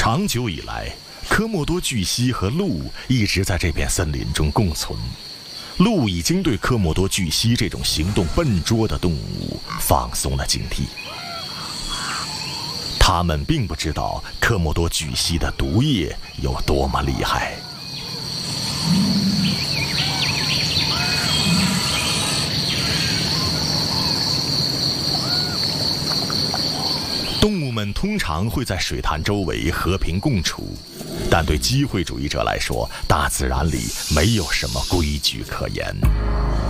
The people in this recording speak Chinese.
长久以来，科莫多巨蜥和鹿一直在这片森林中共存。鹿已经对科莫多巨蜥这种行动笨拙的动物放松了警惕。他们并不知道科莫多巨蜥的毒液有多么厉害。动物们通常会在水潭周围和平共处，但对机会主义者来说，大自然里没有什么规矩可言。